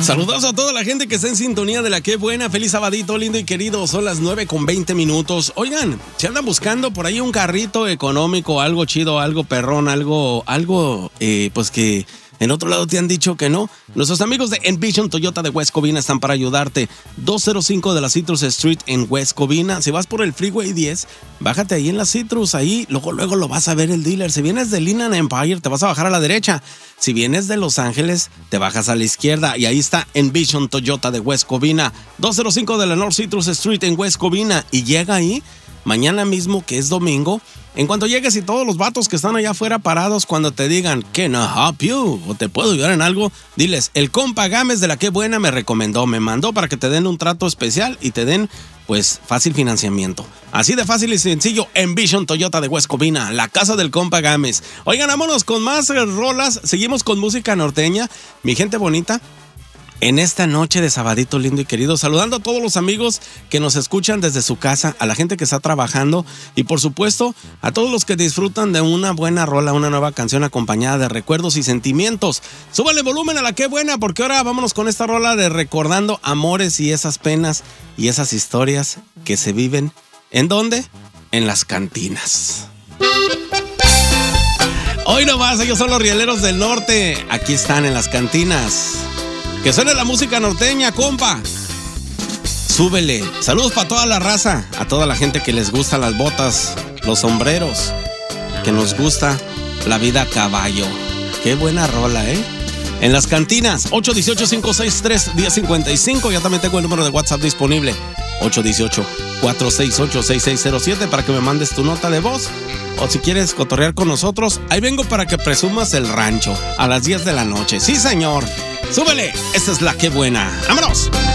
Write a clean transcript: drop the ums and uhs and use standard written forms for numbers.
Saludos a toda la gente que está en sintonía de la que buena. Feliz sabadito, lindo y querido. Son las 9:20. Oigan, si andan buscando por ahí un carrito económico, algo chido, algo perrón, algo, pues que en otro lado te han dicho que no. Nuestros amigos de Envision Toyota de West Covina están para ayudarte. 205 de la Citrus Street en West Covina. Si vas por el Freeway 10, bájate ahí en la Citrus. Ahí luego lo vas a ver el dealer. Si vienes de Inland Empire, te vas a bajar a la derecha. Si vienes de Los Ángeles, te bajas a la izquierda. Y ahí está Envision Toyota de West Covina. 205 de la North Citrus Street en West Covina. Y llega ahí mañana mismo, que es domingo. En cuanto llegues y todos los vatos que están allá afuera parados, cuando te digan, ¿can I help you? O te puedo ayudar en algo, diles, el compa Gámez de la que buena me recomendó, me mandó para que te den un trato especial y te den, pues, fácil financiamiento. Así de fácil y sencillo, Envision Toyota de West Covina, la casa del compa Gámez. Oigan, vámonos con más rolas, seguimos con música norteña, mi gente bonita. En esta noche de sabadito lindo y querido, saludando a todos los amigos que nos escuchan desde su casa, a la gente que está trabajando y por supuesto a todos los que disfrutan de una buena rola, una nueva canción acompañada de recuerdos y sentimientos. Súbale volumen a la que buena, porque ahora vámonos con esta rola de recordando amores y esas penas y esas historias que se viven. ¿En dónde? En las cantinas. Hoy nomás, ellos son los rieleros del norte, aquí están en las cantinas. Que suene la música norteña, compa. Súbele. Saludos para toda la raza, a toda la gente que les gustan las botas, los sombreros, que nos gusta la vida a caballo. Qué buena rola, ¿eh? En las cantinas, 818-563-1055. Ya también tengo el número de WhatsApp disponible. 818-468-6607 para que me mandes tu nota de voz. O si quieres cotorrear con nosotros, ahí vengo para que presumas el rancho a las 10 de la noche. Sí, señor. Súbele, esta es la que buena. ¡Vámonos!